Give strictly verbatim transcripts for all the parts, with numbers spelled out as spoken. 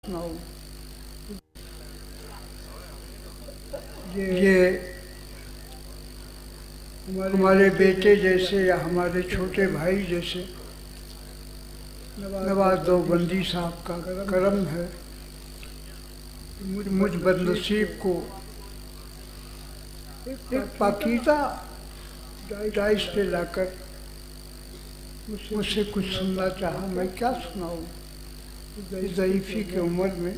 یہ ہمارے بیٹے جیسے یا ہمارے چھوٹے بھائی جیسے نواز دیوبندی صاحب کا کرم ہے، مجھ بد نصیب کو ایک پاکیزہ ڈائس پہ لا کر مجھ سے کچھ سننا چاہا۔ میں کیا سناؤں اس ضعیفی کی عمر میں،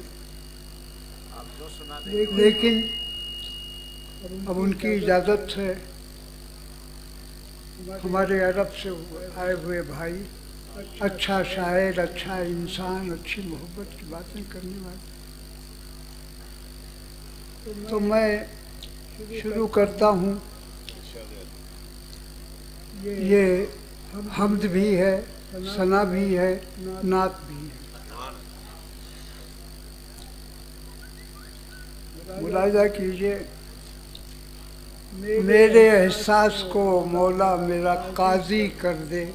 لیکن اب ان کی اجازت ہے ہمارے عرب سے آئے ہوئے بھائی، اچھا شاعر، اچھا انسان، اچھی محبت کی باتیں کرنے والے، تو میں شروع کرتا ہوں۔ یہ حمد بھی ہے، ثنا بھی ہے، نعت بھی ہے۔ ملاحظہ کیجئے، میرے احساس کو مولا میرا قاضی کر دے،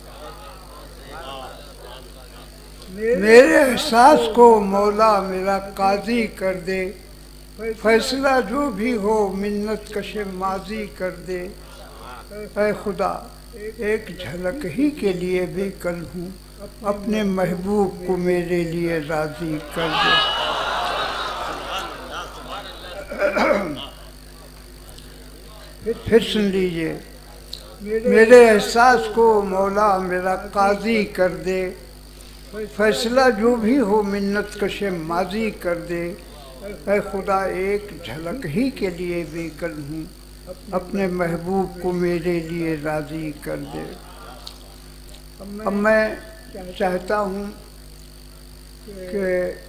میرے احساس کو مولا میرا قاضی کر دے، فیصلہ جو بھی ہو منت کش ماضی کر دے، اے خدا ایک جھلک ہی کے لیے بے کل ہوں، اپنے محبوب کو میرے لیے راضی کر دے۔ پھر سن لیجئے، میرے احساس کو مولا میرا قاضی کر دے، فیصلہ جو بھی ہو منت کش ماضی کر دے، اے خدا ایک جھلک ہی کے لیے بے کل ہوں، اپنے محبوب کو میرے لیے راضی کر دے۔ اب میں چاہتا ہوں کہ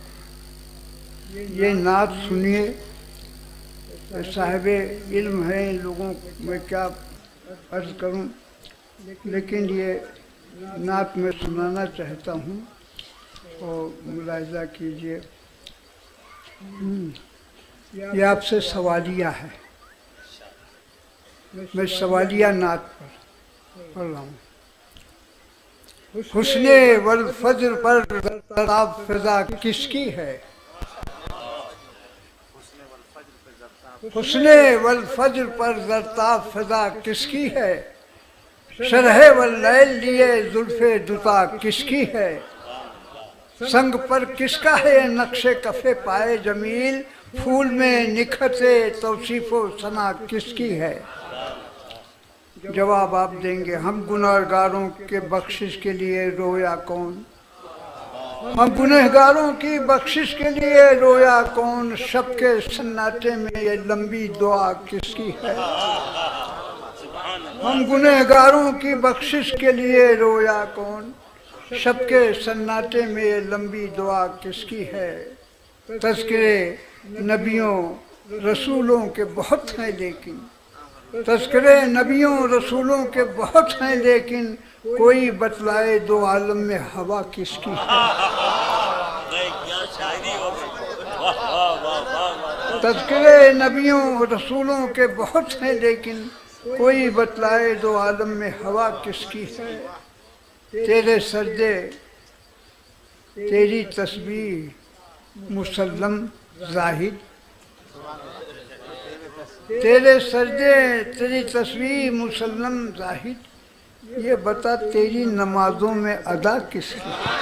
یہ نعت سنیے۔ صاحب علم ہیں، ان لوگوں میں کیا عرض کروں، لیکن یہ نعت میں سنانا چاہتا ہوں، اور ملاحظہ کیجئے۔ یہ آپ سے سوالیہ ہے، میں سوالیہ نعت پڑھ رہا ہوں۔ حسن والفجر پر زرتاب فضا کس کی ہے، حسن والفجر پر زرتاب فضا کس کی ہے، شرح واللیل لیے زلف دوتا کس کی ہے، سنگ پر کس کا ہے نقش کف پائے جمیل، پھول میں نکھت توصیف و ثنا کس کی ہے۔ جواب آپ دیں گے، ہم گنہگاروں کے بخشش کے لیے رویا کون، ہم گنہگاروں کی بخشش کے لیے رویا کون، شب کے سناٹے میں یہ لمبی دعا کس کی ہے، ہم گنہگاروں کی بخشش کے لیے رویا کون، شب کے سناٹے میں یہ لمبی دعا کس کی ہے۔ تذکرے نبیوں رسولوں کے بہت ہیں لیکن، تذکرے نبیوں رسولوں کے بہت ہیں لیکن، کوئی بتلائے دو عالم میں ہوا کس کی ہے۔ تذکرے نبیوں رسولوں کے بہت ہیں لیکن، کوئی بتلائے دو عالم میں ہوا کس کی ہے۔ تیرے سجدے تیری تسبیح مسلم زاہد، تیرے سجدے تیری تسبیح مسلم زاہد، یہ بتا تیری نمازوں میں ادا کس کی ہے۔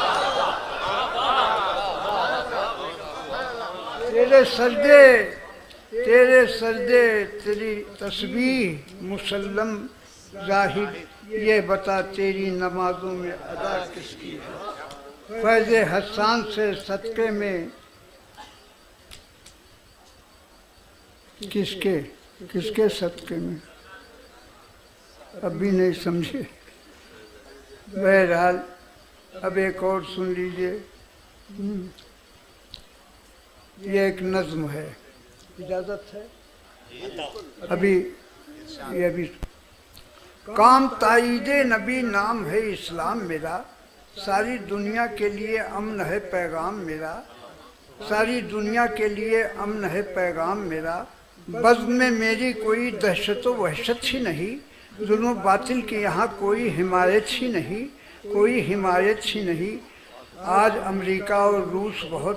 تیرے سجدے تیرے سجدے تیری تسبیح مسلم زاہد، یہ بتا تیری نمازوں میں ادا کس کی ہے۔ فیض حسان سے صدقے میں کس کے کس کے صدقے میں، اب بھی نہیں سمجھے۔ بہرحال اب ایک اور سن لیجئے۔ یہ ایک نظم ہے، اجازت ہے ابھی یہ ابھی کام تائید نبی نام ہے اسلام میرا، ساری دنیا کے لیے امن ہے پیغام میرا، ساری دنیا کے لیے امن ہے پیغام میرا، بزم میں میری کوئی دہشت و وحشت ہی نہیں، ظلم و باطل کی یہاں کوئی حمایت ہی نہیں، کوئی حمایت ہی نہیں، آج امریکہ اور روس بہت